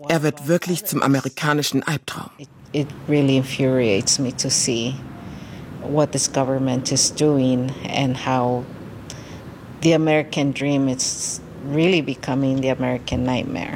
Er wird wirklich zum amerikanischen Albtraum. It really infuriates me to see what this government is doing and how the American dream is really becoming the American nightmare.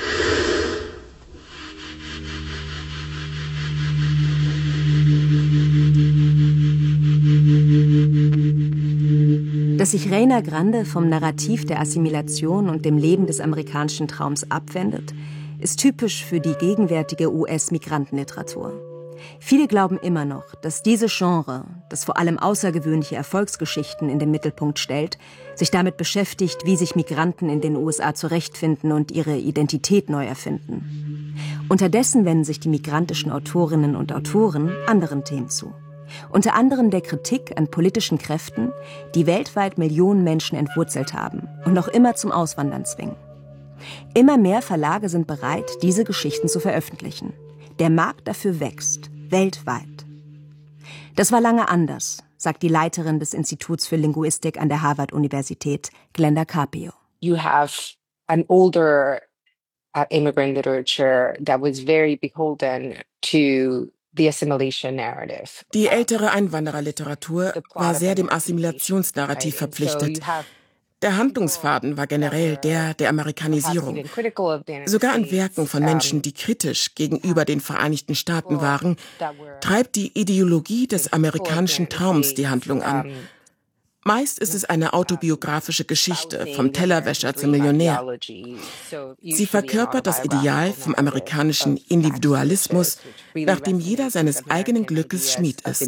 Dass sich Reina Grande vom Narrativ der Assimilation und dem Leben des amerikanischen Traums abwendet, ist typisch für die gegenwärtige US-Migrantenliteratur. Viele glauben immer noch, dass diese Genre, das vor allem außergewöhnliche Erfolgsgeschichten in den Mittelpunkt stellt, sich damit beschäftigt, wie sich Migranten in den USA zurechtfinden und ihre Identität neu erfinden. Unterdessen wenden sich die migrantischen Autorinnen und Autoren anderen Themen zu. Unter anderem der Kritik an politischen Kräften, die weltweit Millionen Menschen entwurzelt haben und noch immer zum Auswandern zwingen. Immer mehr Verlage sind bereit, diese Geschichten zu veröffentlichen. Der Markt dafür wächst, weltweit. Das war lange anders, sagt die Leiterin des Instituts für Linguistik an der Harvard-Universität, Glenda Carpio. You have an older immigrant literature that was very beholden to the assimilation narrative. Die ältere Einwandererliteratur war sehr dem Assimilationsnarrativ verpflichtet. Der Handlungsfaden war generell der Amerikanisierung. Sogar in Werken von Menschen, die kritisch gegenüber den Vereinigten Staaten waren, treibt die Ideologie des amerikanischen Traums die Handlung an. Meist ist es eine autobiografische Geschichte, vom Tellerwäscher zum Millionär. Sie verkörpert das Ideal vom amerikanischen Individualismus, nachdem jeder seines eigenen Glückes Schmied ist.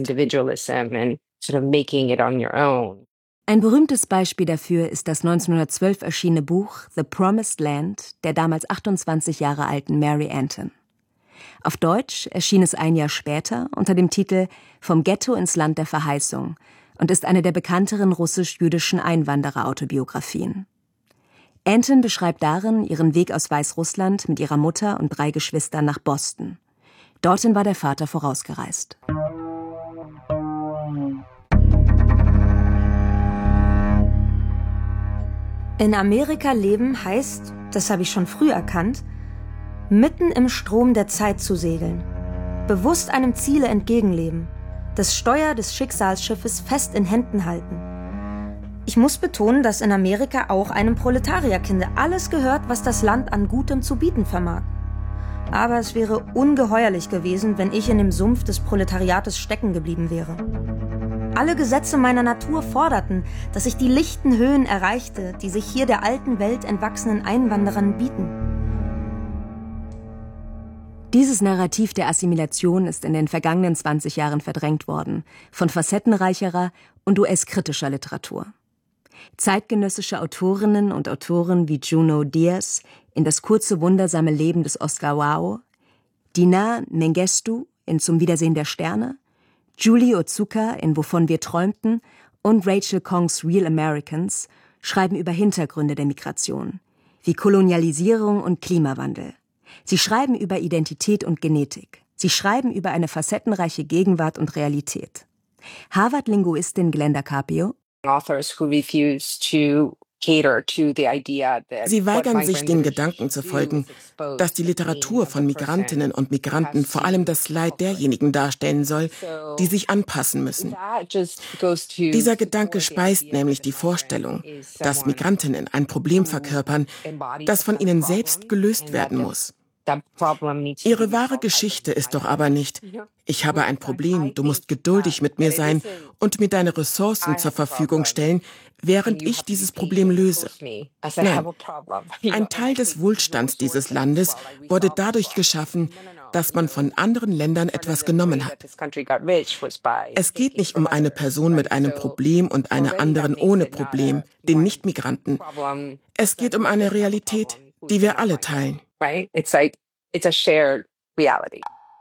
Ein berühmtes Beispiel dafür ist das 1912 erschienene Buch The Promised Land der damals 28 Jahre alten Mary Antin. Auf Deutsch erschien es ein Jahr später unter dem Titel Vom Ghetto ins Land der Verheißung und ist eine der bekannteren russisch-jüdischen Einwanderer-Autobiografien. Antin beschreibt darin ihren Weg aus Weißrussland mit ihrer Mutter und 3 Geschwistern nach Boston. Dorthin war der Vater vorausgereist. In Amerika leben heißt, das habe ich schon früh erkannt, mitten im Strom der Zeit zu segeln, bewusst einem Ziele entgegenleben, das Steuer des Schicksalsschiffes fest in Händen halten. Ich muss betonen, dass in Amerika auch einem Proletarierkinde alles gehört, was das Land an Gutem zu bieten vermag. Aber es wäre ungeheuerlich gewesen, wenn ich in dem Sumpf des Proletariates stecken geblieben wäre. Alle Gesetze meiner Natur forderten, dass ich die lichten Höhen erreichte, die sich hier der alten Welt entwachsenen Einwanderern bieten. Dieses Narrativ der Assimilation ist in den vergangenen 20 Jahren verdrängt worden, von facettenreicherer und US-kritischer Literatur. Zeitgenössische Autorinnen und Autoren wie Junot Diaz in Das kurze, wundersame Leben des Oscar Wilde, Dinar Mengistu in Zum Wiedersehen der Sterne, Julie Otsuka in Wovon wir träumten und Rachel Kongs Real Americans schreiben über Hintergründe der Migration, wie Kolonialisierung und Klimawandel. Sie schreiben über Identität und Genetik. Sie schreiben über eine facettenreiche Gegenwart und Realität. Harvard-Linguistin Glenda Carpio: Sie weigern sich, den Gedanken zu folgen, dass die Literatur von Migrantinnen und Migranten vor allem das Leid derjenigen darstellen soll, die sich anpassen müssen. Dieser Gedanke speist nämlich die Vorstellung, dass Migrantinnen ein Problem verkörpern, das von ihnen selbst gelöst werden muss. Ihre wahre Geschichte ist doch aber nicht: Ich habe ein Problem, du musst geduldig mit mir sein und mir deine Ressourcen zur Verfügung stellen, während ich dieses Problem löse. Nein, ein Teil des Wohlstands dieses Landes wurde dadurch geschaffen, dass man von anderen Ländern etwas genommen hat. Es geht nicht um eine Person mit einem Problem und eine anderen ohne Problem, den Nichtmigranten. Es geht um eine Realität, die wir alle teilen. It's a shared reality.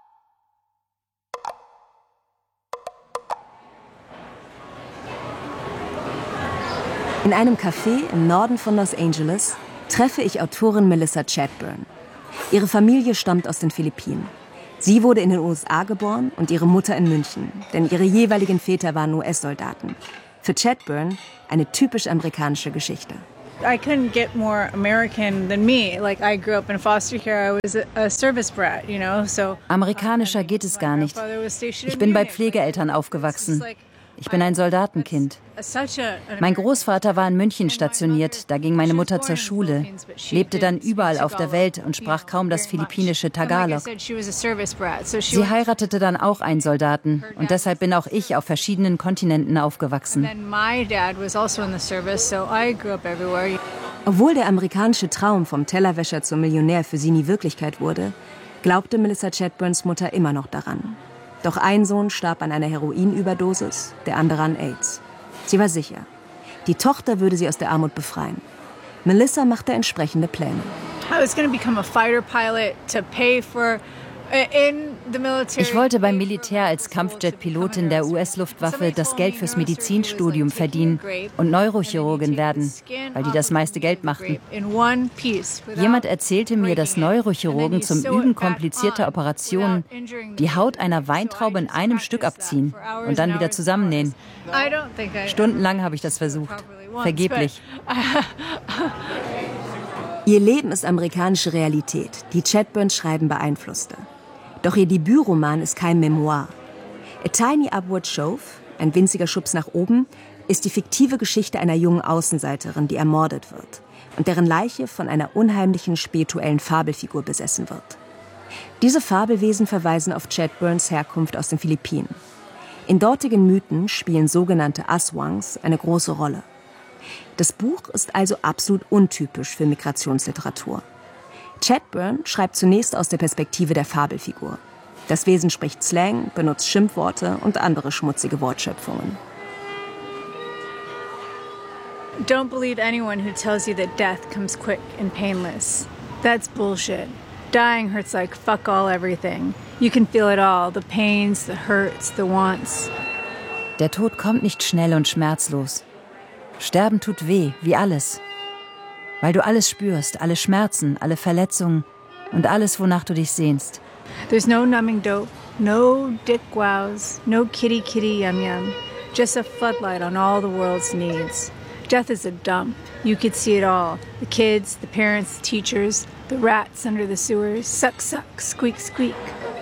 In einem Café im Norden von Los Angeles treffe ich Autorin Melissa Chadbourne. Ihre Familie stammt aus den Philippinen. Sie wurde in den USA geboren und ihre Mutter in München, denn ihre jeweiligen Väter waren US-Soldaten. Für Chadbourne eine typisch amerikanische Geschichte. I couldn't get more American than me. Like I grew up in foster care. I was a service brat, you know. So Amerikanischer geht es gar nicht. Ich bin bei Pflegeeltern aufgewachsen. Ich bin ein Soldatenkind. Mein Großvater war in München stationiert, da ging meine Mutter zur Schule, lebte dann überall auf der Welt und sprach kaum das philippinische Tagalog. Sie heiratete dann auch einen Soldaten und deshalb bin auch ich auf verschiedenen Kontinenten aufgewachsen. Obwohl der amerikanische Traum vom Tellerwäscher zum Millionär für sie nie Wirklichkeit wurde, glaubte Melissa Chatburns Mutter immer noch daran. Doch ein Sohn starb an einer Heroinüberdosis, der andere an AIDS. Sie war sicher, die Tochter würde sie aus der Armut befreien. Melissa machte entsprechende Pläne. Ich wollte beim Militär als Kampfjet-Pilotin der US-Luftwaffe das Geld fürs Medizinstudium verdienen und Neurochirurgin werden, weil die das meiste Geld machten. Jemand erzählte mir, dass Neurochirurgen zum Üben komplizierter Operationen die Haut einer Weintraube in einem Stück abziehen und dann wieder zusammennähen. Stundenlang habe ich das versucht. Vergeblich. Ihr Leben ist amerikanische Realität, die Chatburns Schreiben beeinflusste. Doch ihr Debütroman ist kein Memoir. A Tiny Upward Shove, ein winziger Schubs nach oben, ist die fiktive Geschichte einer jungen Außenseiterin, die ermordet wird und deren Leiche von einer unheimlichen spirituellen Fabelfigur besessen wird. Diese Fabelwesen verweisen auf Chatburns Herkunft aus den Philippinen. In dortigen Mythen spielen sogenannte Aswangs eine große Rolle. Das Buch ist also absolut untypisch für Migrationsliteratur. Chatburn schreibt zunächst aus der Perspektive der Fabelfigur. Das Wesen spricht Slang, benutzt Schimpfworte und andere schmutzige Wortschöpfungen. Don't believe anyone who tells you that death comes quick and painless. That's bullshit. Dying hurts like fuck all everything. You can feel it all, the pains, the hurts, the wants. Der Tod kommt nicht schnell und schmerzlos. Sterben tut weh, wie alles. Weil du alles spürst, alle Schmerzen, alle Verletzungen und alles, wonach du dich sehnst. There's no numbing dope, no dick wows, no kitty kitty yum yum. Just a floodlight on all the world's needs. Death is a dump. You could see it all. The kids, the parents, the teachers, the rats under the sewers. Suck, suck, squeak, squeak.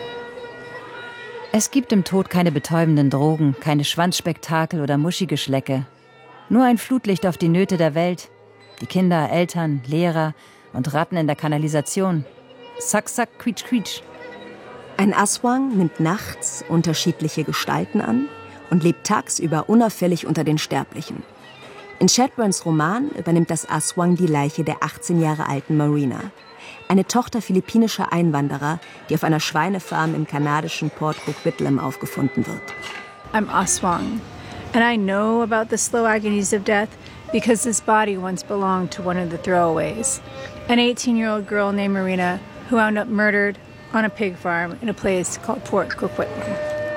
Es gibt im Tod keine betäubenden Drogen, keine Schwanzspektakel oder Muschigeschlecke. Nur ein Flutlicht auf die Nöte der Welt. Die Kinder, Eltern, Lehrer und Ratten in der Kanalisation. Sack, sack, quietsch, quietsch. Ein Aswang nimmt nachts unterschiedliche Gestalten an und lebt tagsüber unauffällig unter den Sterblichen. In Chatburns Roman übernimmt das Aswang die Leiche der 18 Jahre alten Marina, eine Tochter philippinischer Einwanderer, die auf einer Schweinefarm im kanadischen Port Coquitlam aufgefunden wird. I'm Aswang, and I know about the slow agonies of death because this body once belonged to one of the throwaways, an 18-year-old girl named Marina who wound up murdered on a pig farm in a place called Port Coquitlam.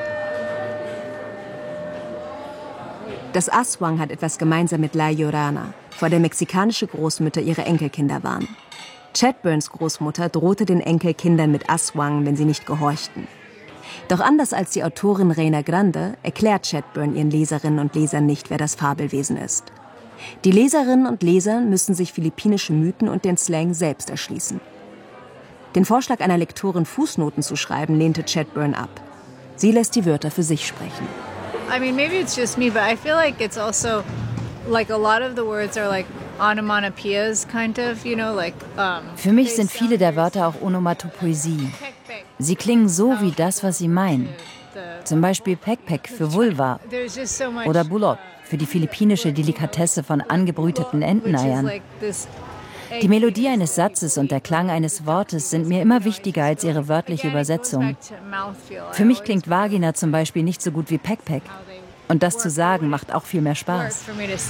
Das Aswang hat etwas gemeinsam mit La Llorona, vor der mexikanische Großmütter ihre Enkelkinder waren. Chatburns Großmutter drohte den Enkelkindern mit Aswang, wenn sie nicht gehorchten. Doch anders als die Autorin Reina Grande erklärt Chatburn ihren Leserinnen und Lesern nicht, wer das Fabelwesen ist. Die Leserinnen und Leser müssen sich philippinische Mythen und den Slang selbst erschließen. Den Vorschlag einer Lektorin, Fußnoten zu schreiben, lehnte Chatburn ab. Sie lässt die Wörter für sich sprechen. I mean, maybe it's just me, but I feel like it's also like a lot of the words are like onomatopoeias kind of, you know, like Für mich sind viele der Wörter auch Onomatopoesie. Sie klingen so wie das, was sie meinen. Zum Beispiel Pek-Pek für Vulva oder Bulot für die philippinische Delikatesse von angebrüteten Enteneiern. Die Melodie eines Satzes und der Klang eines Wortes sind mir immer wichtiger als ihre wörtliche Übersetzung. Für mich klingt Vagina zum Beispiel nicht so gut wie Pek-Pek. Und das zu sagen macht auch viel mehr Spaß.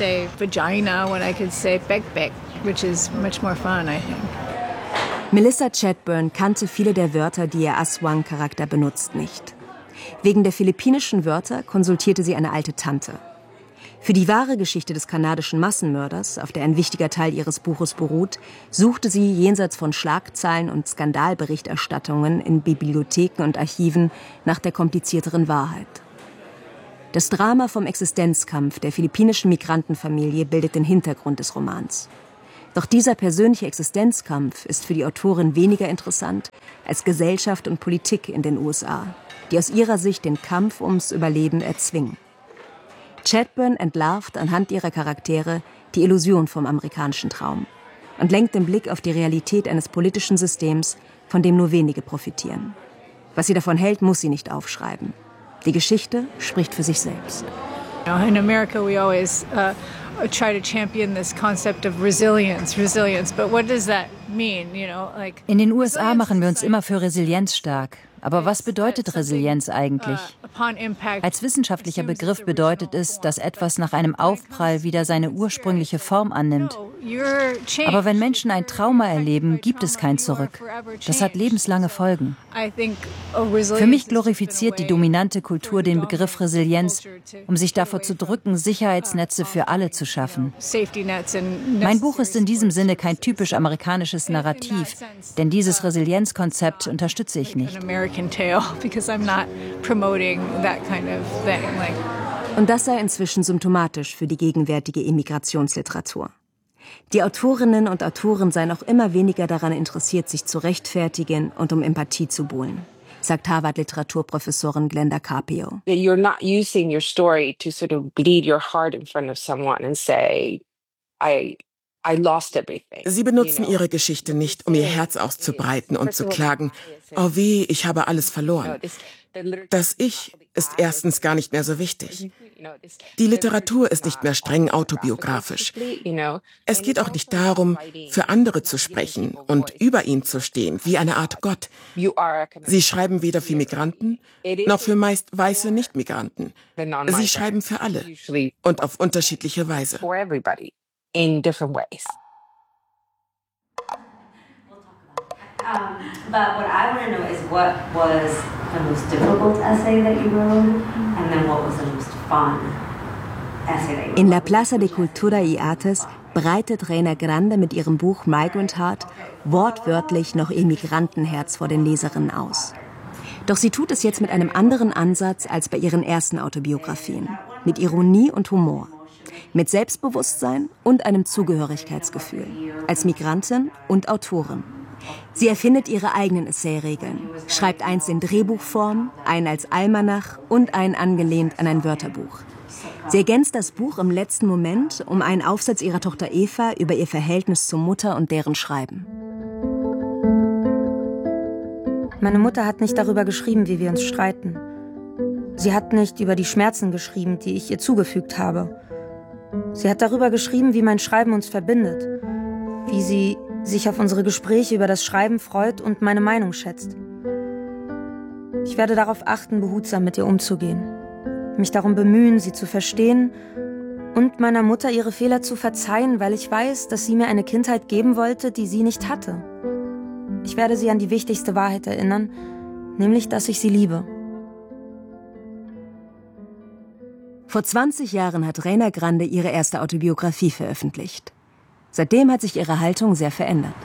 Melissa Chatburn kannte viele der Wörter, die ihr Aswang-Charakter benutzt, nicht. Wegen der philippinischen Wörter konsultierte sie eine alte Tante. Für die wahre Geschichte des kanadischen Massenmörders, auf der ein wichtiger Teil ihres Buches beruht, suchte sie jenseits von Schlagzeilen und Skandalberichterstattungen in Bibliotheken und Archiven nach der komplizierteren Wahrheit. Das Drama vom Existenzkampf der philippinischen Migrantenfamilie bildet den Hintergrund des Romans. Doch dieser persönliche Existenzkampf ist für die Autorin weniger interessant als Gesellschaft und Politik in den USA, die aus ihrer Sicht den Kampf ums Überleben erzwingen. Chatburn entlarvt anhand ihrer Charaktere die Illusion vom amerikanischen Traum und lenkt den Blick auf die Realität eines politischen Systems, von dem nur wenige profitieren. Was sie davon hält, muss sie nicht aufschreiben. Die Geschichte spricht für sich selbst. In America we always try to champion this concept of resilience, but what does that mean, In den USA machen wir uns immer für Resilienz stark. Aber was bedeutet Resilienz eigentlich? Als wissenschaftlicher Begriff bedeutet es, dass etwas nach einem Aufprall wieder seine ursprüngliche Form annimmt. Aber wenn Menschen ein Trauma erleben, gibt es kein Zurück. Das hat lebenslange Folgen. Für mich glorifiziert die dominante Kultur den Begriff Resilienz, um sich davor zu drücken, Sicherheitsnetze für alle zu schaffen. Mein Buch ist in diesem Sinne kein typisch amerikanisches Narrativ, denn dieses Resilienzkonzept unterstütze ich nicht. Und das sei inzwischen symptomatisch für die gegenwärtige Immigrationsliteratur. Die Autorinnen und Autoren seien auch immer weniger daran interessiert, sich zu rechtfertigen und um Empathie zu buhlen, sagt Harvard-Literaturprofessorin Glenda Carpio. You're not using your story to sort of bleed your heart in front of someone and say, I lost everything. Sie benutzen ihre Geschichte nicht, um ihr Herz auszubreiten und zu klagen, oh weh, ich habe alles verloren. Das Ich ist erstens gar nicht mehr so wichtig. Die Literatur ist nicht mehr streng autobiografisch. Es geht auch nicht darum, für andere zu sprechen und über ihn zu stehen, wie eine Art Gott. Sie schreiben weder für Migranten, noch für meist weiße Nicht-Migranten. Sie schreiben für alle und auf unterschiedliche Weise. But what I want to know is what was the most difficult essay that you wrote, and then what was the most fun essay that you wrote. In La Plaza de Cultura y Artes breitet Reina Grande mit ihrem Buch Migrant Heart wortwörtlich noch ihr Migrantenherz vor den Leserinnen aus. Doch sie tut es jetzt mit einem anderen Ansatz als bei ihren ersten Autobiografien. Mit Ironie und Humor. Mit Selbstbewusstsein und einem Zugehörigkeitsgefühl. Als Migrantin und Autorin. Sie erfindet ihre eigenen Essayregeln, schreibt eins in Drehbuchform, einen als Almanach und einen angelehnt an ein Wörterbuch. Sie ergänzt das Buch im letzten Moment um einen Aufsatz ihrer Tochter Eva über ihr Verhältnis zur Mutter und deren Schreiben. Meine Mutter hat nicht darüber geschrieben, wie wir uns streiten. Sie hat nicht über die Schmerzen geschrieben, die ich ihr zugefügt habe. Sie hat darüber geschrieben, wie mein Schreiben uns verbindet, wie sie sich auf unsere Gespräche über das Schreiben freut und meine Meinung schätzt. Ich werde darauf achten, behutsam mit ihr umzugehen, mich darum bemühen, sie zu verstehen und meiner Mutter ihre Fehler zu verzeihen, weil ich weiß, dass sie mir eine Kindheit geben wollte, die sie nicht hatte. Ich werde sie an die wichtigste Wahrheit erinnern, nämlich, dass ich sie liebe. Vor 20 Jahren hat Reina Grande ihre erste Autobiografie veröffentlicht. Seitdem hat sich ihre Haltung sehr verändert.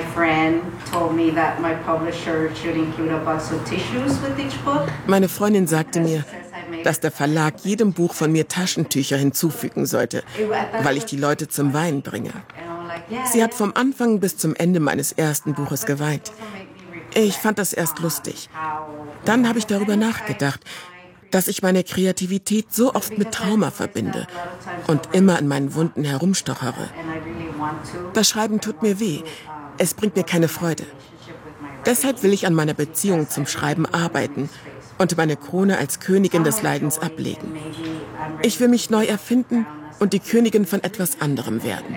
Meine Freundin sagte mir, dass der Verlag jedem Buch von mir Taschentücher hinzufügen sollte, weil ich die Leute zum Weinen bringe. Sie hat vom Anfang bis zum Ende meines ersten Buches geweint. Ich fand das erst lustig. Dann habe ich darüber nachgedacht, dass ich meine Kreativität so oft mit Trauma verbinde und immer an meinen Wunden herumstochere. Das Schreiben tut mir weh. Es bringt mir keine Freude. Deshalb will ich an meiner Beziehung zum Schreiben arbeiten und meine Krone als Königin des Leidens ablegen. Ich will mich neu erfinden und die Königin von etwas anderem werden.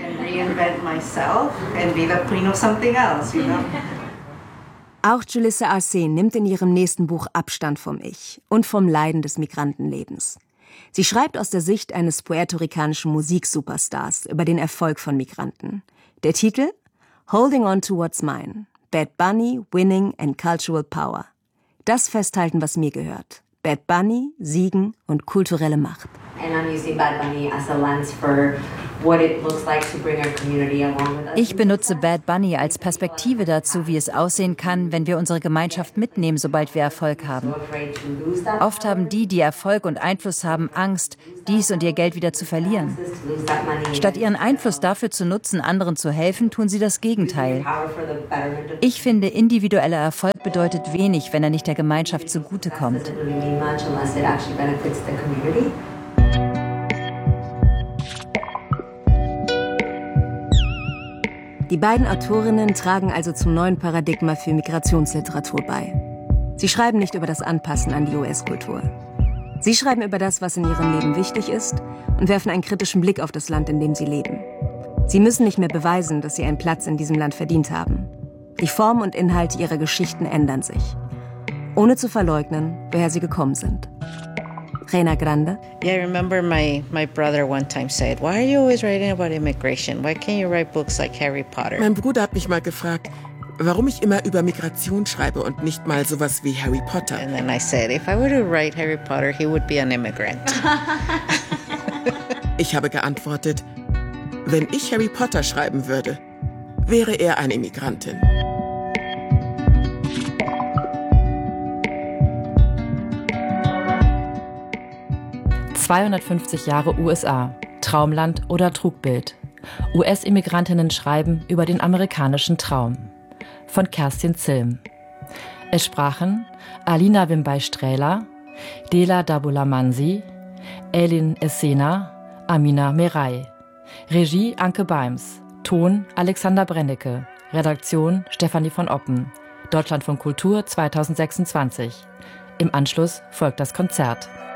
Auch Julissa Arce nimmt in ihrem nächsten Buch Abstand vom Ich und vom Leiden des Migrantenlebens. Sie schreibt aus der Sicht eines puerto-ricanischen Musiksuperstars über den Erfolg von Migranten. Der Titel? Holding on to what's mine. Bad Bunny, Winning and Cultural Power. Das festhalten, was mir gehört. Bad Bunny, Siegen und kulturelle Macht. And I'm using Bad Bunny as a lens for Ich benutze Bad Bunny als Perspektive dazu, wie es aussehen kann, wenn wir unsere Gemeinschaft mitnehmen, sobald wir Erfolg haben. Oft haben die Erfolg und Einfluss haben, Angst, dies und ihr Geld wieder zu verlieren. Statt ihren Einfluss dafür zu nutzen, anderen zu helfen, tun sie das Gegenteil. Ich finde, individueller Erfolg bedeutet wenig, wenn er nicht der Gemeinschaft zugutekommt. Die beiden Autorinnen tragen also zum neuen Paradigma für Migrationsliteratur bei. Sie schreiben nicht über das Anpassen an die US-Kultur. Sie schreiben über das, was in ihrem Leben wichtig ist und werfen einen kritischen Blick auf das Land, in dem sie leben. Sie müssen nicht mehr beweisen, dass sie einen Platz in diesem Land verdient haben. Die Form und Inhalte ihrer Geschichten ändern sich, ohne zu verleugnen, woher sie gekommen sind. Reina Grande. Yeah, I remember my brother one time said, "Why are you always writing about immigration? Why can't you write books like Harry Potter?" Mein Bruder hat mich mal gefragt, warum ich immer über Migration schreibe und nicht mal sowas wie Harry Potter. And then I said, if I were to write Harry Potter, he would be an immigrant. Ich habe geantwortet, wenn ich Harry Potter schreiben würde, wäre er eine Immigrantin. »250 Jahre USA. Traumland oder Trugbild. US-Immigrantinnen schreiben über den amerikanischen Traum.« Von Kerstin Zilm. Es sprachen Alina Wimbay-Strähler, Dela Dabula-Mansi, Elin Essena, Amina Meray. Regie Anke Beims. Ton Alexander Brennecke. Redaktion Stefanie von Oppen. Deutschlandfunk Kultur 2026. Im Anschluss folgt das Konzert.